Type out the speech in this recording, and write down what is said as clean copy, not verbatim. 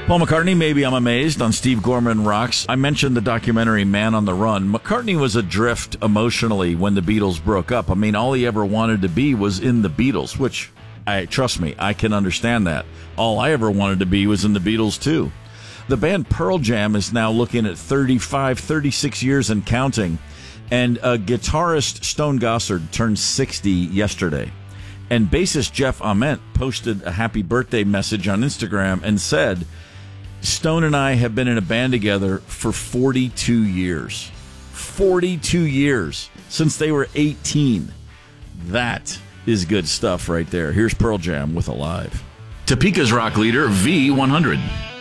Paul McCartney, Maybe I'm Amazed on Steve Gorman Rocks. I mentioned the documentary Man on the Run. McCartney was adrift emotionally when the Beatles broke up. I mean, all he ever wanted to be was in the Beatles, which, trust me, I can understand that. All I ever wanted to be was in the Beatles, too. The band Pearl Jam is now looking at 35, 36 years and counting. And guitarist Stone Gossard turned 60 yesterday. And bassist Jeff Ament posted a happy birthday message on Instagram and said, Stone and I have been in a band together for 42 years. 42 years since they were 18. That is good stuff right there. Here's Pearl Jam with Alive. Topeka's rock leader, V100.